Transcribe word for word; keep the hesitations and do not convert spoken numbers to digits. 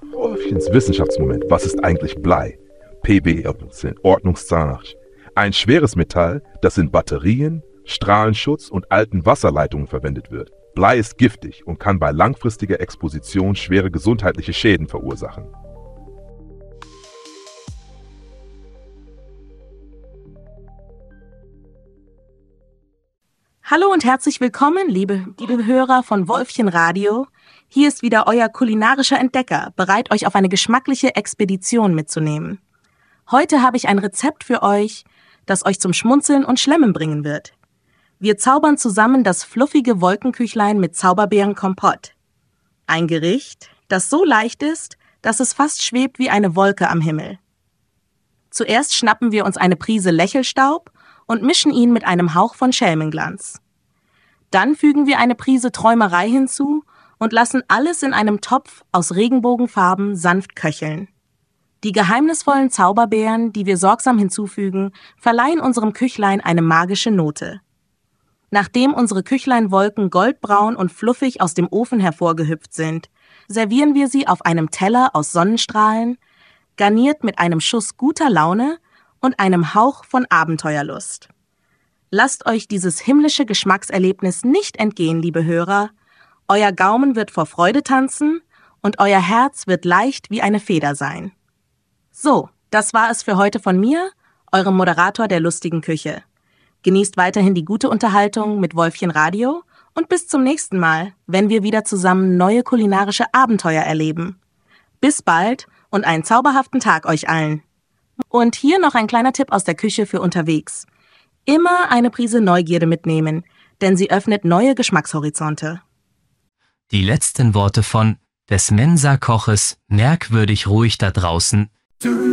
Wolfchens Wissenschaftsmoment. Was ist eigentlich Blei? P B, Ordnungszahnarch. Ein schweres Metall, das in Batterien, Strahlenschutz und alten Wasserleitungen verwendet wird. Blei ist giftig und kann bei langfristiger Exposition schwere gesundheitliche Schäden verursachen. Hallo und herzlich willkommen, liebe, liebe Hörer von Wolfchen Radio. Hier ist wieder euer kulinarischer Entdecker, bereit, euch auf eine geschmackliche Expedition mitzunehmen. Heute habe ich ein Rezept für euch, das euch zum Schmunzeln und Schlemmen bringen wird. Wir zaubern zusammen das fluffige Wolkenküchlein mit Zauberbeerenkompott. Ein Gericht, das so leicht ist, dass es fast schwebt wie eine Wolke am Himmel. Zuerst schnappen wir uns eine Prise Lächelstaub und mischen ihn mit einem Hauch von Schelmenglanz. Dann fügen wir eine Prise Träumerei hinzu und lassen alles in einem Topf aus Regenbogenfarben sanft köcheln. Die geheimnisvollen Zauberbeeren, die wir sorgsam hinzufügen, verleihen unserem Küchlein eine magische Note. Nachdem unsere Küchleinwolken goldbraun und fluffig aus dem Ofen hervorgehüpft sind, servieren wir sie auf einem Teller aus Sonnenstrahlen, garniert mit einem Schuss guter Laune und einem Hauch von Abenteuerlust. Lasst euch dieses himmlische Geschmackserlebnis nicht entgehen, liebe Hörer. Euer Gaumen wird vor Freude tanzen und euer Herz wird leicht wie eine Feder sein. So, das war es für heute von mir, eurem Moderator der lustigen Küche. Genießt weiterhin die gute Unterhaltung mit Wolfchen Radio und bis zum nächsten Mal, wenn wir wieder zusammen neue kulinarische Abenteuer erleben. Bis bald und einen zauberhaften Tag euch allen. Und hier noch ein kleiner Tipp aus der Küche für unterwegs. Immer eine Prise Neugierde mitnehmen, denn sie öffnet neue Geschmackshorizonte. Die letzten Worte von des Mensa-Koches merkwürdig ruhig da draußen